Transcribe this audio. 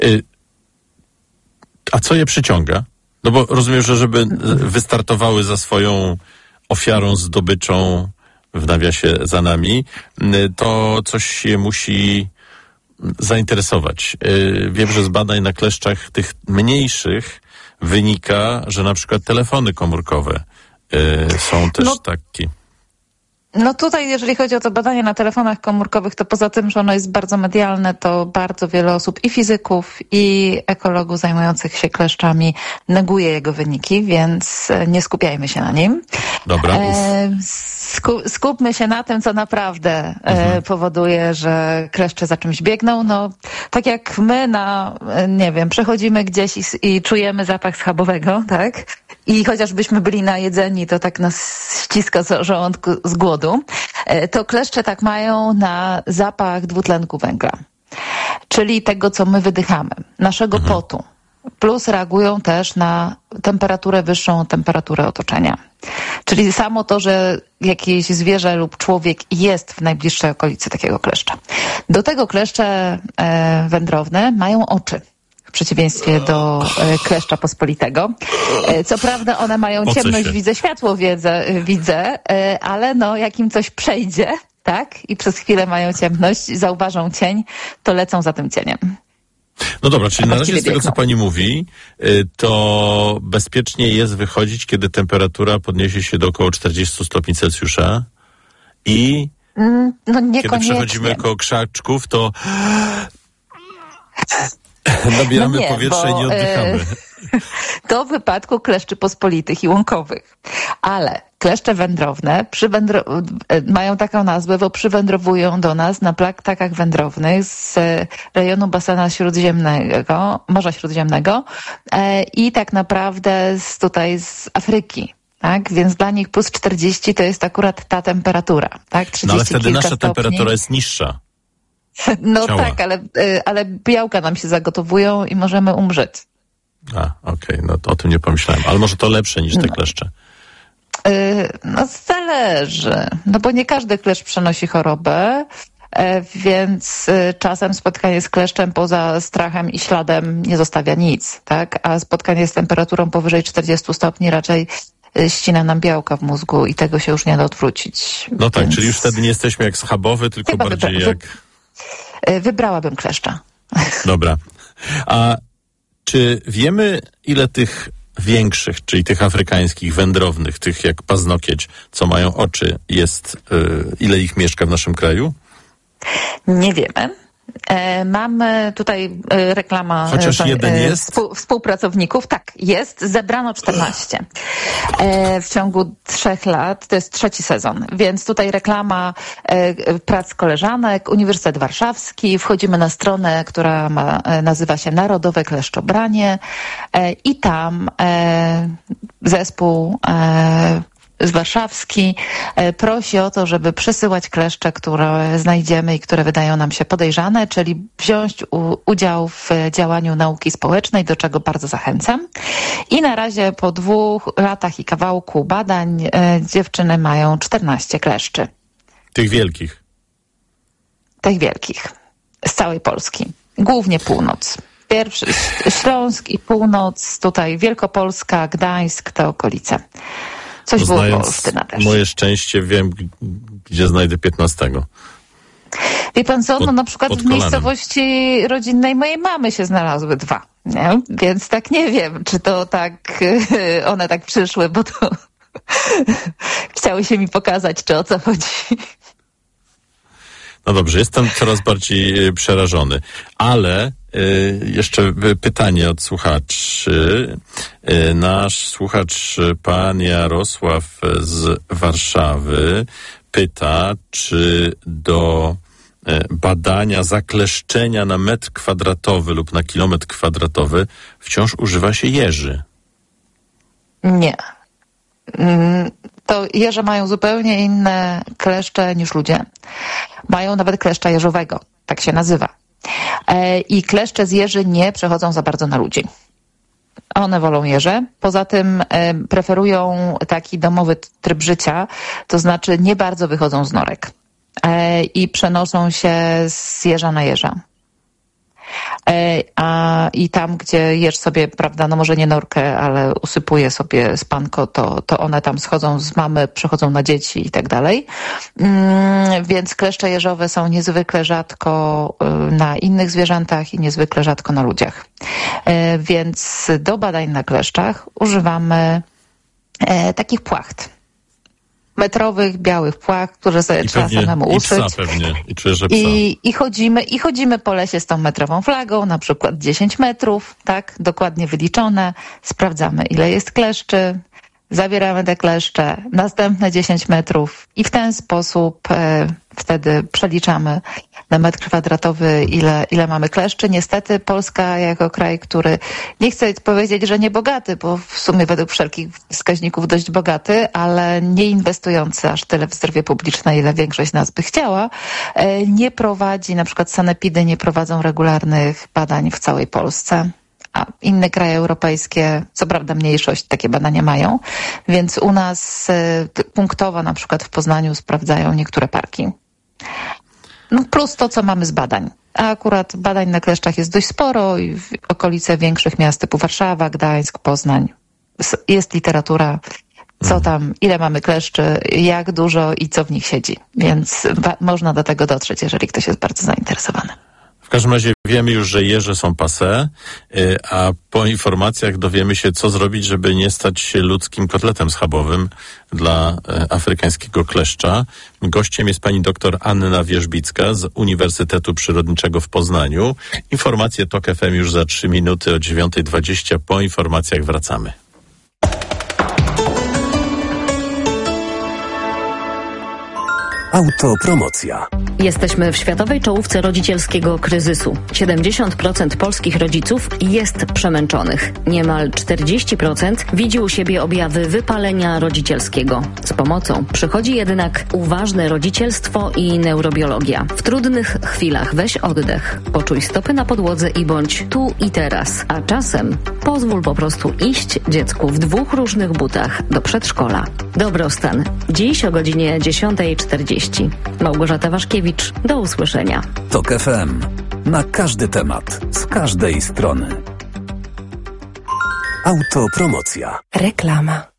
A co je przyciąga? No bo rozumiem, że żeby wystartowały za swoją ofiarą, zdobyczą, w nawiasie za nami, to coś je musi zainteresować. Wiem, że z badań na kleszczach tych mniejszych wynika, że na przykład telefony komórkowe są też takie. No tutaj, jeżeli chodzi o to badanie na telefonach komórkowych, to poza tym, że ono jest bardzo medialne, to bardzo wiele osób i fizyków, i ekologów zajmujących się kleszczami neguje jego wyniki, więc nie skupiajmy się na nim. Dobra. Skupmy się na tym, co naprawdę powoduje, że kleszcze za czymś biegną. No, tak jak my przechodzimy gdzieś i czujemy zapach schabowego, tak? I chociażbyśmy byli najedzeni, to tak nas ściska z żołądku z głodu, to kleszcze tak mają na zapach dwutlenku węgla, czyli tego, co my wydychamy, naszego potu. Plus reagują też na temperaturę wyższą, temperaturę otoczenia. Czyli samo to, że jakieś zwierzę lub człowiek jest w najbliższej okolicy takiego kleszcza. Do tego kleszcze wędrowne mają oczy. W przeciwieństwie do kleszcza pospolitego. Co prawda one mają ciemność, widzę, światło widzę, ale jak im coś przejdzie, tak, i przez chwilę mają ciemność, zauważą cień, to lecą za tym cieniem. No dobra, czyli na razie z tego, co pani mówi, to bezpiecznie jest wychodzić, kiedy temperatura podniesie się do około 40 stopni Celsjusza i kiedy przechodzimy koło krzaczków, to nabieramy powietrza i nie oddychamy. To w wypadku kleszczy pospolitych i łąkowych. Ale kleszcze wędrowne mają taką nazwę, bo przywędrowują do nas na ptakach wędrownych z rejonu basenu śródziemnego, Morza Śródziemnego i tak naprawdę z Afryki. Tak? Więc dla nich plus 40 to jest akurat ta temperatura. Tak? 30 ale wtedy nasza stopni. Temperatura jest niższa. No ciała. Tak, ale białka nam się zagotowują i możemy umrzeć. Okej, no to o tym nie pomyślałem. Ale może to lepsze niż te kleszcze? Zależy. No bo nie każdy kleszcz przenosi chorobę, więc czasem spotkanie z kleszczem poza strachem i śladem nie zostawia nic, tak? A spotkanie z temperaturą powyżej 40 stopni raczej ścina nam białka w mózgu i tego się już nie da odwrócić. No tak, czyli już wtedy nie jesteśmy jak schabowy, tylko bardziej jak... Wybrałabym kleszcza. Dobra. A czy wiemy, ile tych większych, czyli tych afrykańskich, wędrownych, tych jak paznokieć, co mają oczy, ile ich mieszka w naszym kraju? Nie wiemy. Mamy tutaj reklama. Chociaż jeden jest? Współpracowników. Tak, jest. Zebrano 14 w ciągu 3 lat. To jest 3. sezon. Więc tutaj reklama prac koleżanek, Uniwersytet Warszawski. Wchodzimy na stronę, która nazywa się Narodowe Kleszczobranie i tam zespół warszawski prosi o to, żeby przesyłać kleszcze, które znajdziemy i które wydają nam się podejrzane, czyli wziąć udział w działaniu nauki społecznej, do czego bardzo zachęcam. I na razie po 2 latach i kawałku badań dziewczyny mają 14 kleszczy. Tych wielkich? Tych wielkich. Z całej Polski. Głównie północ. Pierwszy Śląsk i północ, tutaj Wielkopolska, Gdańsk, te okolice. Coś było w Olsztyna też. Moje szczęście wiem, gdzie znajdę 15. Wie pan co, na przykład w miejscowości rodzinnej mojej mamy się znalazły 2. Nie? Więc tak nie wiem, czy to tak one tak przyszły, bo to chciały się mi pokazać, czy o co chodzi. No dobrze, jestem coraz bardziej przerażony, ale jeszcze pytanie od słuchaczy. Nasz słuchacz, pan Jarosław z Warszawy, pyta, czy do badania zakleszczenia na metr kwadratowy lub na kilometr kwadratowy wciąż używa się jeży. Nie. To jeże mają zupełnie inne kleszcze niż ludzie. Mają nawet kleszcza jeżowego, tak się nazywa. I kleszcze z jeży nie przechodzą za bardzo na ludzi. One wolą jeże. Poza tym preferują taki domowy tryb życia, to znaczy nie bardzo wychodzą z norek i przenoszą się z jeża na jeża. I tam, gdzie jesz sobie, prawda, no może nie norkę, ale usypuje sobie spanko, to one tam schodzą z mamy, przechodzą na dzieci i tak dalej. Więc kleszcze jeżowe są niezwykle rzadko na innych zwierzętach i niezwykle rzadko na ludziach. Więc do badań na kleszczach używamy takich płacht. Metrowych, białych płach, które sobie trzeba samemu uszyć. I psa pewnie. I czuję, że psa. I chodzimy po lesie z tą metrową flagą, na przykład 10 metrów, tak, dokładnie wyliczone. Sprawdzamy, ile jest kleszczy, zabieramy te kleszcze, następne 10 metrów i w ten sposób wtedy przeliczamy na metr kwadratowy, ile mamy kleszczy. Niestety Polska jako kraj, który nie chcę powiedzieć, że nie bogaty, bo w sumie według wszelkich wskaźników dość bogaty, ale nie inwestujący aż tyle w zdrowie publiczne, ile większość z nas by chciała, nie prowadzi, na przykład sanepidy nie prowadzą regularnych badań w całej Polsce. A inne kraje europejskie, co prawda mniejszość, takie badania mają, więc u nas punktowo na przykład w Poznaniu sprawdzają niektóre parki. No plus to, co mamy z badań. A akurat badań na kleszczach jest dość sporo i w okolice większych miast typu Warszawa, Gdańsk, Poznań. Jest literatura, co tam, ile mamy kleszczy, jak dużo i co w nich siedzi. Więc można do tego dotrzeć, jeżeli ktoś jest bardzo zainteresowany. W każdym razie wiemy już, że jeże są passé, a po informacjach dowiemy się, co zrobić, żeby nie stać się ludzkim kotletem schabowym dla afrykańskiego kleszcza. Gościem jest pani doktor Anna Wierzbicka z Uniwersytetu Przyrodniczego w Poznaniu. Informacje TOK FM już za 3 minuty o 9:20. Po informacjach wracamy. Autopromocja. Jesteśmy w światowej czołówce rodzicielskiego kryzysu. 70% polskich rodziców jest przemęczonych. Niemal 40% widzi u siebie objawy wypalenia rodzicielskiego. Z pomocą przychodzi jednak uważne rodzicielstwo i neurobiologia. W trudnych chwilach weź oddech, poczuj stopy na podłodze i bądź tu i teraz. A czasem pozwól po prostu iść dziecku w 2 różnych butach do przedszkola. Dobrostan. Dziś o godzinie 10:40. Małgorzata Waszkiewicz. Do usłyszenia. TOK FM. Na każdy temat. Z każdej strony. Autopromocja. Reklama.